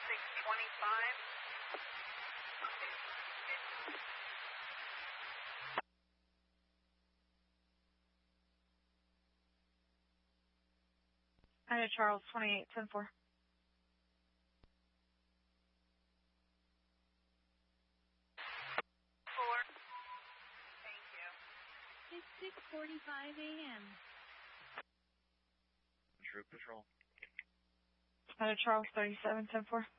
Ida Charles, 28-10-4. 4. Thank you. It's 6:45 a.m. Troop Patrol. Ida Charles, 37-10-4.